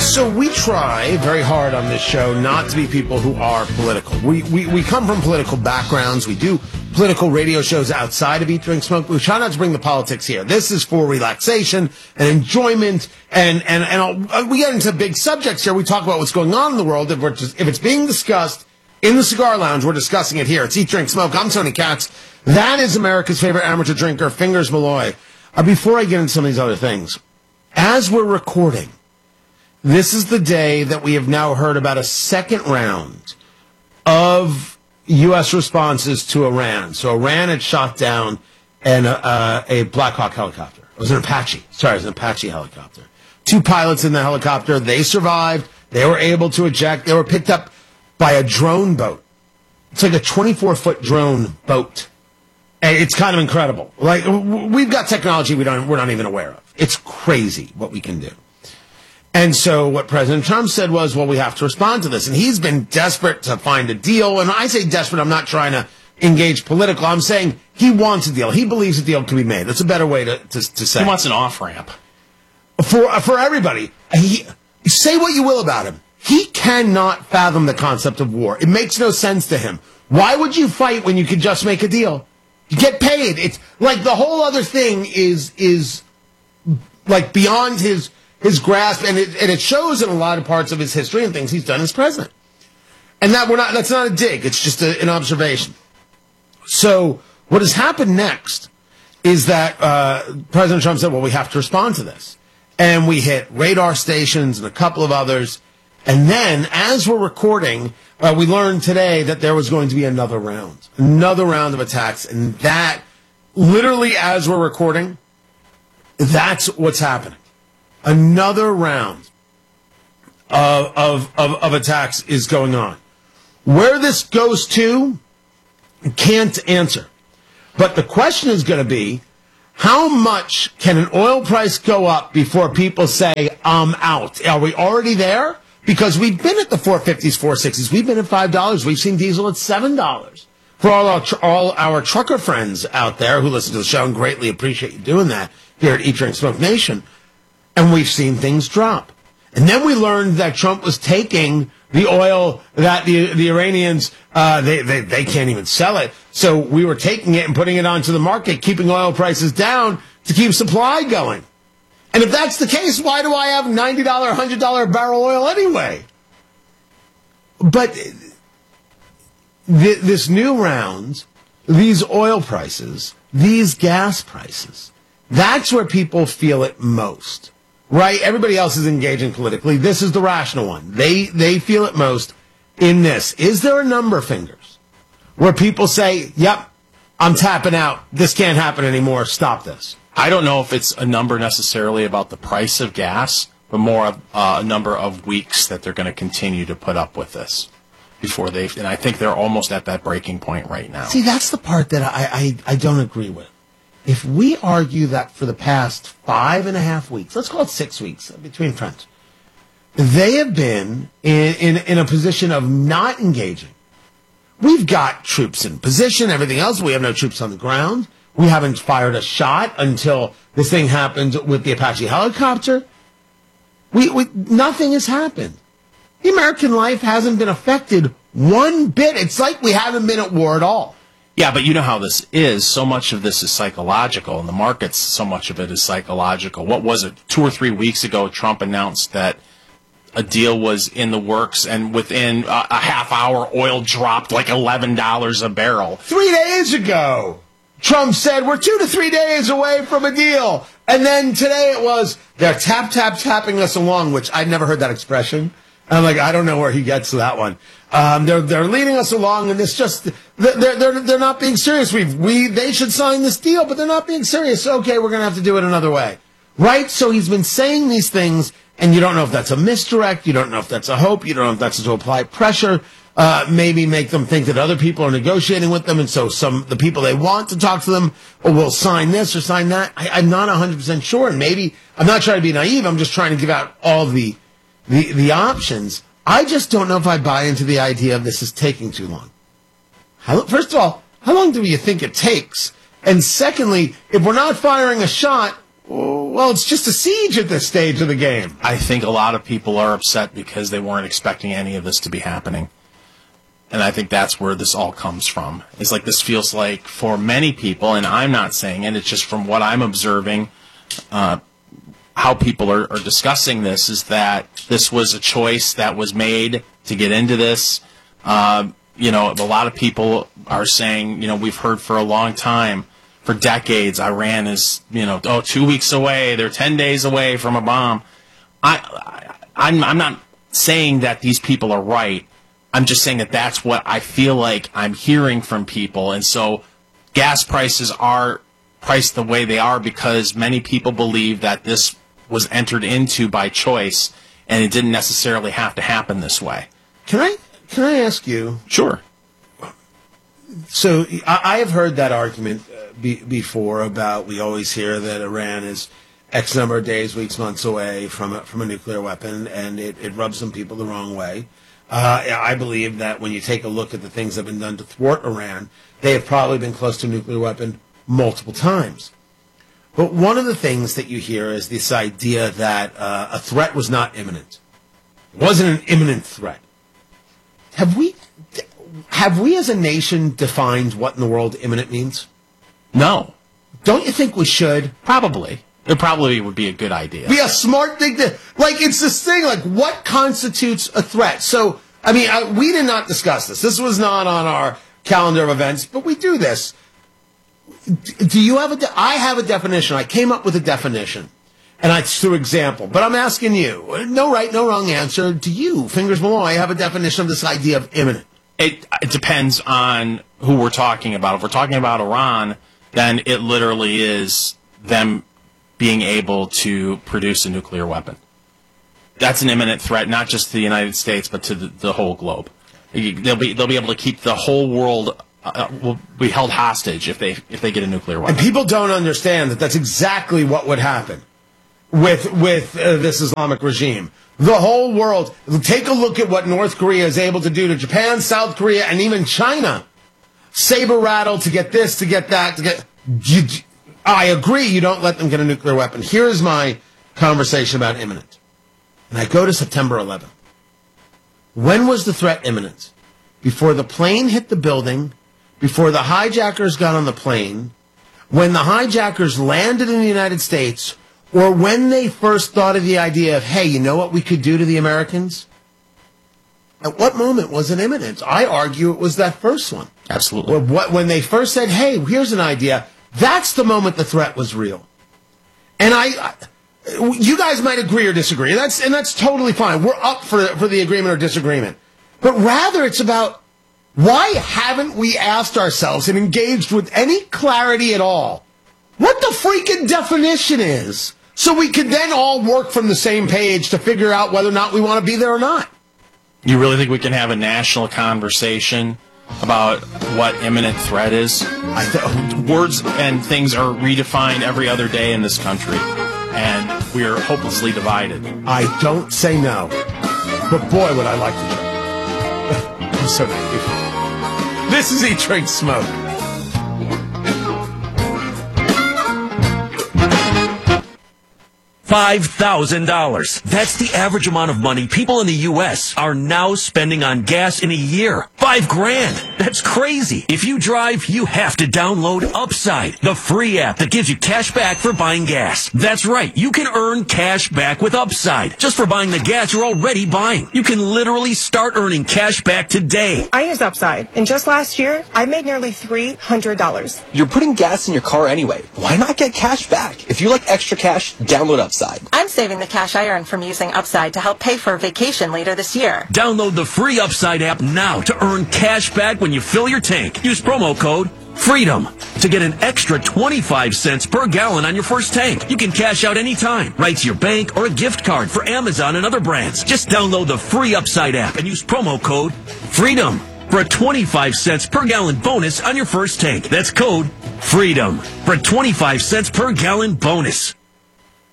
So we try very hard on this show not to be people who are political. We come from political backgrounds. We do political radio shows outside of Eat, Drink, Smoke. We try not to bring the politics here. This is for relaxation and enjoyment, and we get into big subjects here. We talk about what's going on in the world. If it's being discussed in the Cigar Lounge, we're discussing it here. It's Eat, Drink, Smoke. I'm Tony Katz. That is America's favorite amateur drinker, Fingers Malloy. Before I get into some of these other things, as we're recording, this is the day that we have now heard about a second round of U.S. responses to Iran. So Iran had shot down a Black Hawk helicopter. It was an Apache. Sorry, it was an Apache helicopter. 2 pilots in the helicopter. They survived. They were able to eject. They were picked up by a drone boat. It's like a 24-foot drone boat. And it's kind of incredible. Like, we've got technology we're not even aware of. It's crazy what we can do. And so what President Trump said was, well, we have to respond to this. And he's been desperate to find a deal. And I say desperate, I'm not trying to engage political. I'm saying he wants a deal. He believes a deal can be made. That's a better way to say. He wants an off-ramp. For everybody. Say what you will about him. He cannot fathom the concept of war. It makes no sense to him. Why would you fight when you could just make a deal? You get paid. It's like the whole other thing is like beyond his grasp, and it shows in a lot of parts of his history and things he's done as president. And that's not a dig. It's just an observation. So what has happened next is that President Trump said, well, we have to respond to this. And we hit radar stations and a couple of others. And then, as we're recording, we learned today that there was going to be another round of attacks. And that, literally as we're recording, that's what's happening. Another round of attacks is going on. Where this goes to, can't answer. But the question is going to be, how much can an oil price go up before people say, I'm out? Are we already there? Because we've been at the 450s, 460s. We've been at $5. We've seen diesel at $7. For all our trucker friends out there who listen to the show and greatly appreciate you doing that here at Eat, Drink, Smoke Nation. And we've seen things drop. And then we learned that Trump was taking the oil that the Iranians, they can't even sell it. So we were taking it and putting it onto the market, keeping oil prices down to keep supply going. And if that's the case, why do I have $90, $100 barrel oil anyway? But this new round, these oil prices, these gas prices, that's where people feel it most. Right? Everybody else is engaging politically. This is the rational one. They feel it most in this. Is there a number, Fingers, where people say, yep, I'm tapping out. This can't happen anymore. Stop this. I don't know if it's a number necessarily about the price of gas, but more of a number of weeks that they're going to continue to put up with this before and I think they're almost at that breaking point right now. See, that's the part that I don't agree with. If we argue that for the past 5.5 weeks, let's call it 6 weeks between friends, they have been in a position of not engaging. We've got troops in position, everything else. We have no troops on the ground. We haven't fired a shot until this thing happened with the Apache helicopter. Nothing has happened. The American life hasn't been affected one bit. It's like we haven't been at war at all. Yeah, but you know how this is. So much of this is psychological, and the markets, so much of it is psychological. What was it? 2 or 3 weeks ago, Trump announced that a deal was in the works, and within a half hour, oil dropped like $11 a barrel. 3 days ago, Trump said, we're 2 to 3 days away from a deal. And then today it was, they're tapping us along, which I'd never heard that expression. I'm like, I don't know where he gets that one. They're leading us along, and it's just they're not being serious. They should sign this deal, but they're not being serious. Okay, we're going to have to do it another way, right? So he's been saying these things, and you don't know if that's a misdirect, you don't know if that's a hope, you don't know if that's to apply pressure, maybe make them think that other people are negotiating with them, and so the people they want to talk to them will sign this or sign that. I'm not 100% sure, and maybe I'm not trying to be naive. I'm just trying to give out all the options. I just don't know if I buy into the idea of this is taking too long. First of all, how long do you think it takes? And secondly, if we're not firing a shot, Well, it's just a siege at this stage of the game. I think a lot of people are upset because they weren't expecting any of this to be happening. And I think that's where this all comes from. It's like this feels like for many people, and I'm not saying it, it's just from what I'm observing, how people are discussing this, is that this was a choice that was made to get into this. A lot of people are saying, we've heard for a long time, for decades, Iran is, 2 weeks away, they're 10 days away from a bomb. I'm not saying that these people are right. I'm just saying that that's what I feel like I'm hearing from people. And so gas prices are priced the way they are because many people believe that this was entered into by choice and it didn't necessarily have to happen this way. Can I ask you? Sure. So I have heard that argument before about, we always hear that Iran is X number of days, weeks, months away from a nuclear weapon, and it rubs some people the wrong way. I believe that when you take a look at the things that have been done to thwart Iran, they have probably been close to a nuclear weapon multiple times. But one of the things that you hear is this idea that a threat was not imminent. It wasn't an imminent threat. Have we as a nation defined what in the world imminent means? No. Don't you think we should? Probably. It probably would be a good idea. Be a smart thing to, it's this thing, what constitutes a threat? So, we did not discuss this. This was not on our calendar of events, but we do this. Do you have I have a definition. I came up with a definition, and it's through example. But I'm asking you, no right, no wrong answer. Do you, Fingers Malloy, have a definition of this idea of imminent? It depends on who we're talking about. If we're talking about Iran, then it literally is them being able to produce a nuclear weapon. That's an imminent threat, not just to the United States, but to the whole globe. They'll be able to keep the whole world will be held hostage if they get a nuclear weapon. And people don't understand that that's exactly what would happen with this Islamic regime. The whole world. Take a look at what North Korea is able to do to Japan, South Korea, and even China. Saber rattle to get this, to get that, to get. I agree, you don't let them get a nuclear weapon. Here is my conversation about imminent. And I go to September 11th. When was the threat imminent? Before the plane hit the building, before the hijackers got on the plane, when the hijackers landed in the United States, or when they first thought of the idea of, hey, you know what we could do to the Americans? At what moment was it imminent? I argue it was that first one. Absolutely. When they first said, hey, here's an idea, that's the moment the threat was real. And you guys might agree or disagree, and that's totally fine. We're up for the agreement or disagreement. But rather, it's about, why haven't we asked ourselves and engaged with any clarity at all what the freaking definition is, so we can then all work from the same page to figure out whether or not we want to be there or not? You really think we can have a national conversation about what imminent threat is? Words and things are redefined every other day in this country, and we are hopelessly divided. I don't say no, but boy, would I like to try. I'm so naive. This is Eat, Drink, Smoke. $5,000. That's the average amount of money people in the U.S. are now spending on gas in a year. $5,000. That's crazy. If you drive, you have to download Upside, the free app that gives you cash back for buying gas. That's right. You can earn cash back with Upside just for buying the gas you're already buying. You can literally start earning cash back today. I use Upside, and just last year, I made nearly $300. You're putting gas in your car anyway. Why not get cash back? If you like extra cash, download Upside. I'm saving the cash I earn from using Upside to help pay for a vacation later this year. Download the free Upside app now to earn cash back when you fill your tank. Use promo code FREEDOM to get an extra 25 cents per gallon on your first tank. You can cash out anytime, right to your bank or a gift card for Amazon and other brands. Just download the free Upside app and use promo code FREEDOM for a 25 cents per gallon bonus on your first tank. That's code FREEDOM for a 25 cents per gallon bonus.